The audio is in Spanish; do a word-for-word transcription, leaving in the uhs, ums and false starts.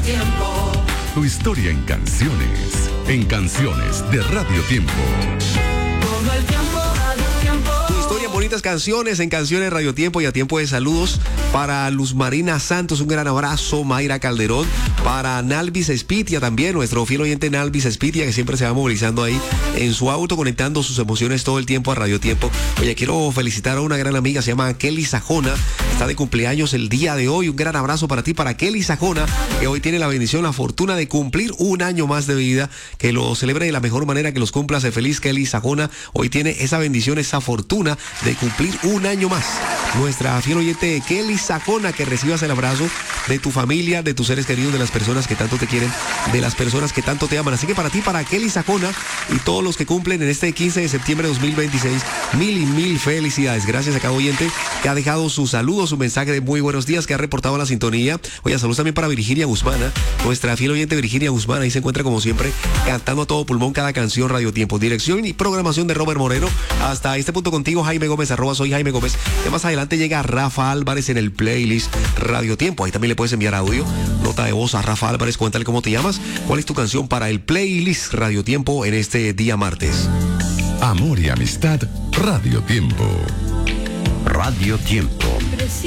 Tiempo. Tu historia en canciones, en canciones de Radio Tiempo. Todo el tiempo, Radio Tiempo. Tu historia en bonitas canciones, en canciones Radio Tiempo. Y a tiempo de saludos para Luz Marina Santos, un gran abrazo. Mayra Calderón, para Nalvis Espitia también, nuestro fiel oyente Nalvis Espitia, que siempre se va movilizando ahí en su auto, conectando sus emociones todo el tiempo a Radio Tiempo. Oye, quiero felicitar a una gran amiga, se llama Kelly Sajona, está de cumpleaños el día de hoy. Un gran abrazo para ti, para Kelly Sajona, que hoy tiene la bendición, la fortuna de cumplir un año más de vida. Que lo celebre de la mejor manera, que los cumpla. Sé feliz, Kelly Sajona. Hoy tiene esa bendición, esa fortuna de cumplir un año más. Nuestra fiel oyente Kelly Sajona, que recibas el abrazo de tu familia, de tus seres queridos, de las personas que tanto te quieren, de las personas que tanto te aman. Así que para ti, para Kelly Sajona y todos los que cumplen en este quince de septiembre de dos mil veintiséis, mil y mil felicidades. Gracias a cada oyente que ha dejado su saludo, su mensaje de muy buenos días, que ha reportado la sintonía. Oye, saludos también para Virginia Guzmán, nuestra fiel oyente Virginia Guzmán. Ahí se encuentra como siempre cantando a todo pulmón cada canción Radio Tiempo. Dirección y programación de Robert Moreno. Hasta este punto contigo, Jaime Gómez, arroba soy Jaime Gómez. Y más adelante llega Rafa Álvarez en el playlist Radio Tiempo. Ahí también le puedes enviar audio, nota de voz a Rafa Álvarez. Cuéntale cómo te llamas, cuál es tu canción para el playlist Radio Tiempo en este día martes. Amor y amistad, Radio Tiempo. Radio Tiempo.